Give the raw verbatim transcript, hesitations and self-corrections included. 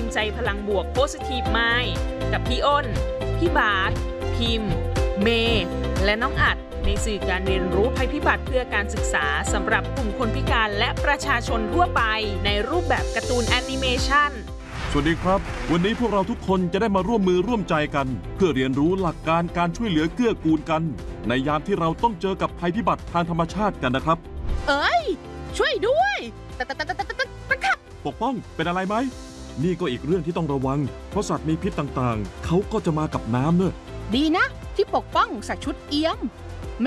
ใจพลังบวก Positive Mind กับพี่อ้น พี่บาสพิมพ์ เมย์และน้องอัดในสื่อการเรียนรู้ภัยพิบัติเพื่อการศึกษาสำหรับกลุ่มคนพิการและประชาชนทั่วไปในรูปแบบการ์ตูนแอนิเมชันสวัสดีครับวันนี้พวกเราทุกคนจะได้มาร่วมมือร่วมใจกันเพื่อเรียนรู้หลักการการช่วยเหลือเกื้อกูลกันในยามที่เราต้องเจอกับภัยพิบัติทางธรรมชาติกันนะครับเอ้ยช่วยด้วยตะตะตะตะตะตะตะครับปกป้องเป็นอะไรไหมนี่ก็อีกเรื่องที่ต้องระวังเพราะสัตว์มีพิษต่างๆเขาก็จะมากับน้ำเนอะดีนะที่ปกป้องใส่ชุดเอี้ยม